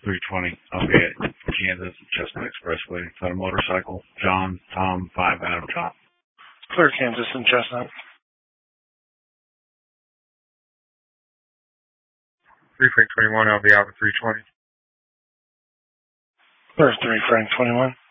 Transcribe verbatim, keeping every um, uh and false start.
three twenty. I'll be at Kansas Chestnut Expressway. It's on a motorcycle. John, Tom, five Adam, John. Clear Kansas and Chestnut. three Frank twenty-one, I'll be out at three twenty. Clear three Frank twenty-one.